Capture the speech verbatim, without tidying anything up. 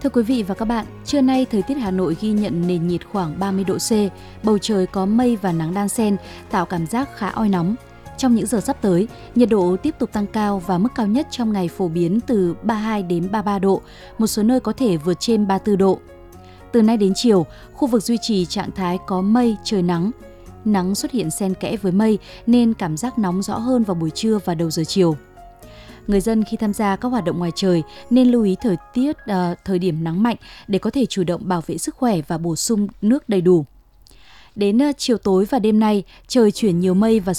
Thưa quý vị và các bạn, trưa nay thời tiết Hà Nội ghi nhận nền nhiệt khoảng ba mươi độ C, bầu trời có mây và nắng đan xen, tạo cảm giác khá oi nóng. Trong những giờ sắp tới, nhiệt độ tiếp tục tăng cao và mức cao nhất trong ngày phổ biến từ ba mươi hai đến ba mươi ba độ, một số nơi có thể vượt trên ba mươi tư độ. Từ nay đến chiều, khu vực duy trì trạng thái có mây, trời nắng. Nắng xuất hiện xen kẽ với mây nên cảm giác nóng rõ hơn vào buổi trưa và đầu giờ chiều. Người dân khi tham gia các hoạt động ngoài trời nên lưu ý thời tiết uh, thời điểm nắng mạnh để có thể chủ động bảo vệ sức khỏe và bổ sung nước đầy đủ. Đến uh, chiều tối và đêm nay, trời chuyển nhiều mây và